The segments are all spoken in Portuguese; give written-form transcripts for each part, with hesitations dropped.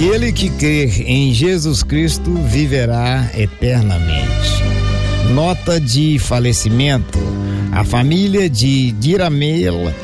Aquele que crer em Jesus Cristo viverá eternamente. Nota de falecimento. A família de Diramélia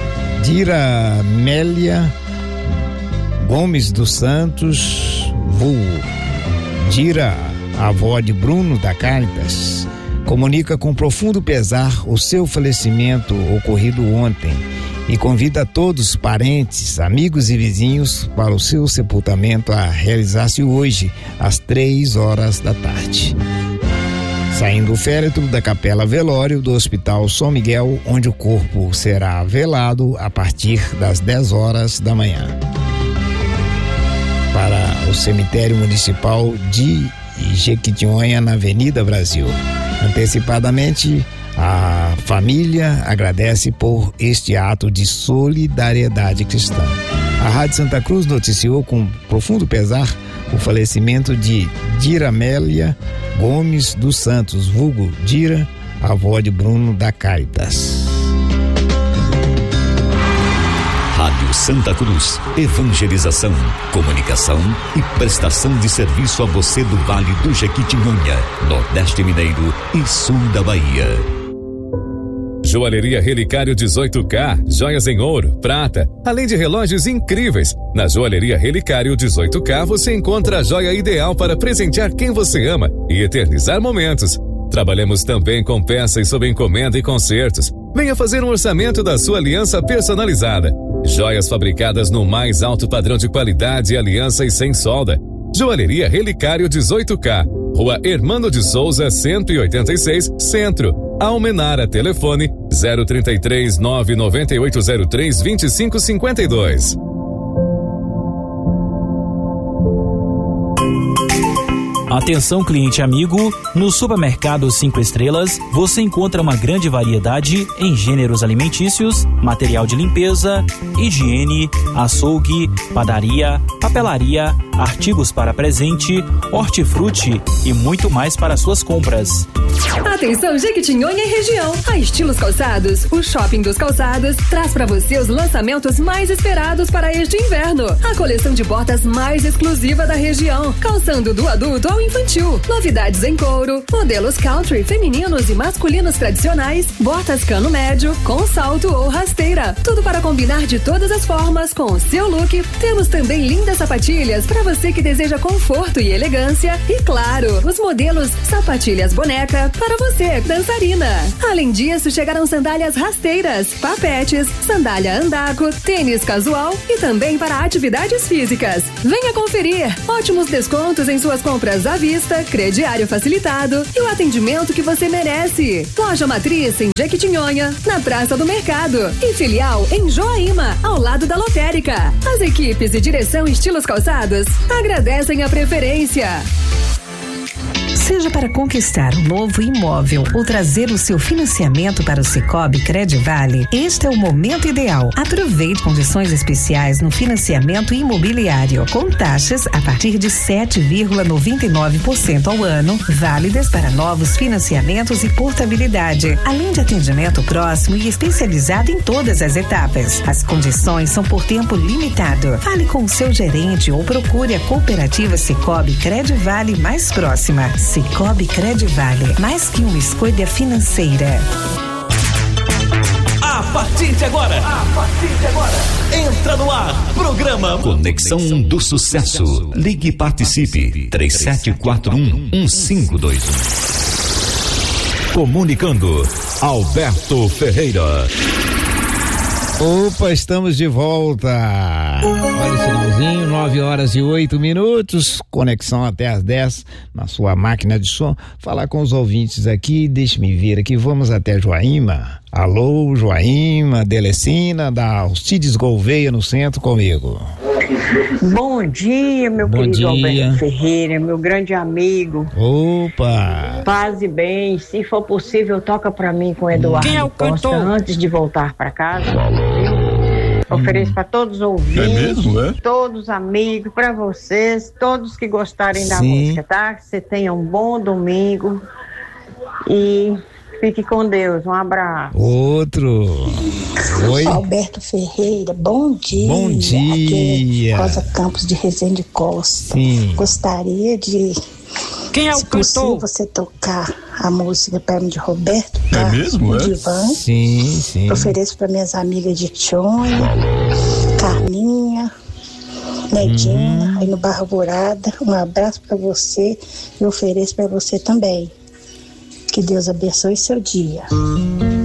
Gomes dos Santos, vulgo Dira, avó de Bruno da Caritas, comunica com profundo pesar o seu falecimento ocorrido ontem e convida todos, parentes, amigos e vizinhos para o seu sepultamento a realizar-se hoje às 3h da tarde. Saindo o féretro da Capela Velório do Hospital São Miguel, onde o corpo será velado a partir das 10h da manhã. Para o cemitério municipal de Jequitinhonha, na Avenida Brasil. Antecipadamente, a família agradece por este ato de solidariedade cristã. A Rádio Santa Cruz noticiou com profundo pesar o falecimento de Diramélia Gomes dos Santos, vulgo Dira, avó de Bruno da Caritas. Rádio Santa Cruz, evangelização, comunicação e prestação de serviço a você do Vale do Jequitinhonha, Nordeste Mineiro e Sul da Bahia. Joalheria Relicário 18K, joias em ouro, prata, além de relógios incríveis. Na Joalheria Relicário 18K você encontra a joia ideal para presentear quem você ama e eternizar momentos. Trabalhamos também com peças sob encomenda e concertos. Venha fazer um orçamento da sua aliança personalizada. Joias fabricadas no mais alto padrão de qualidade, aliança e sem solda. Joalheria Relicário 18K, Rua Hermano de Souza, 186, Centro. Almenara, telefone 033 99803 2552. Atenção, cliente amigo, no Supermercado 5 Estrelas você encontra uma grande variedade em gêneros alimentícios, material de limpeza, higiene, açougue, padaria, papelaria, artigos para presente, hortifruti e muito mais para suas compras. Atenção, Jequitinhonha e região. A Estilos Calçados, o Shopping dos Calçados, traz para você os lançamentos mais esperados para este inverno. A coleção de botas mais exclusiva da região, calçando do adulto ao infantil. Novidades em couro, modelos country, femininos e masculinos tradicionais, botas cano médio, com salto ou rasteira. Tudo para combinar de todas as formas com o seu look. Temos também lindas sapatilhas para você que deseja conforto e elegância. E claro, os modelos sapatilhas boneca para você, dançarina. Além disso, chegaram sandálias rasteiras, papetes, sandália andaco, tênis casual e também para atividades físicas. Venha conferir. Ótimos descontos em suas compras à vista, crediário facilitado e o atendimento que você merece. Loja matriz em Jequitinhonha, na Praça do Mercado, e filial em Joaíma, ao lado da lotérica. As equipes e direção Estilos Calçados agradecem a preferência. Seja para conquistar um novo imóvel ou trazer o seu financiamento para o Sicoob Credivale, este é o momento ideal. Aproveite condições especiais no financiamento imobiliário, com taxas a partir de 7,99% ao ano, válidas para novos financiamentos e portabilidade, além de atendimento próximo e especializado em todas as etapas. As condições são por tempo limitado. Fale com o seu gerente ou procure a cooperativa Sicoob Credivale mais próxima. Sicoob Credivale, mais que uma escolha financeira. A partir de agora, entra no ar, programa Conexão do Sucesso. Ligue e participe, 3741-1521. Comunicando, Alberto Ferreira. Opa, estamos de volta. Olha o sinalzinho, 9h08, conexão até às 10 na sua máquina de som. Falar com os ouvintes aqui, deixe-me ver aqui, vamos até Joaíma. Alô, Joaíma, Delecina, da Alcides Gouveia no centro comigo. Bom dia, meu querido Alberto Ferreira, meu grande amigo. Opa! Paz e bem, se for possível, toca pra mim com o Eduardo Costa antes de voltar pra casa. Ofereço para todos os ouvintes, todos os amigos, para vocês, todos que gostarem da música, tá? Que você tenha um bom domingo e Fique com Deus. Um abraço. Outro. Oi. Alberto Ferreira, bom dia. Bom dia. Rosa Campos de Resende Costa. Sim. Gostaria de, quem é o se cantor? possível, você tocar a música para mim de Roberto. Tá? É mesmo? Divan. Sim. Ofereço para minhas amigas de Tionha, Carminha, Nedinha, aí no Barra Alvorada. Um abraço para você e ofereço para você também. Que Deus abençoe seu dia.